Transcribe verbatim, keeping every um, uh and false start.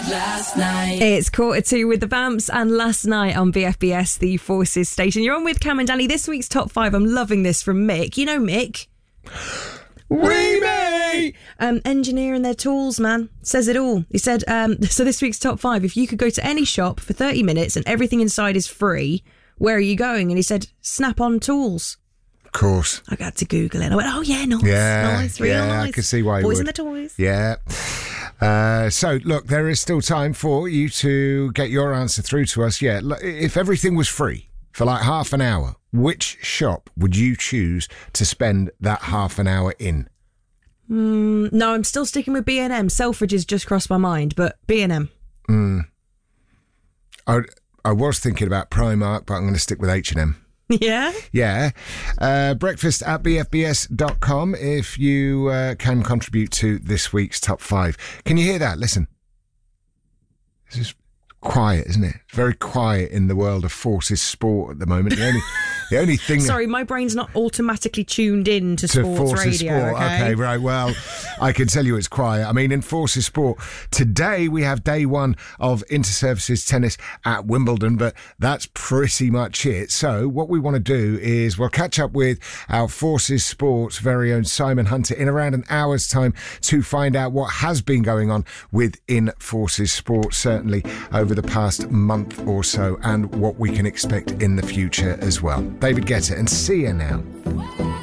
Last night. It's quarter two with the Vamps and Last Night on B F B S, the Forces station. You're on with Cam and Danny. This week's top five. I'm loving this from Mick. You know Mick? Wee me! Um, engineering their tools, man. Says it all. He said, um, so this week's top five, if you could go to any shop for thirty minutes and everything inside is free, where are you going? And he said, Snap-on Tools. Of course. I got to Google it. I went, oh yeah, nice. Yeah, nice, real yeah, nice. I can see why you Boys would. and the toys. Yeah. Uh, so, look, there is still time for you to get your answer through to us. Yeah, look, if everything was free for like half an hour, which shop would you choose to spend that half an hour in? Mm, no, I'm still sticking with B and M. Selfridges just crossed my mind, but B and M. Mm. I, I was thinking about Primark, but I'm going to stick with H and M. Yeah? Yeah. Uh, breakfast at b f b s dot com if you uh, can contribute to this week's top five. Can you hear that? Listen. This is quiet, isn't it? It's very quiet in the world of Forces sport at the moment. The only, the only thing... Sorry, my brain's not automatically tuned in to, to sports Forces radio, Sport. okay? Okay, right. Well, I can tell you it's quiet. I mean, in Forces Sport, today we have day one of Interservices tennis at Wimbledon, but that's pretty much it. So what we want to do is we'll catch up with our Forces Sports very own Simon Hunter in around an hour's time to find out what has been going on within Forces Sport, certainly over the past month or so, and what we can expect in the future as well. David Guetta and See Ya Now.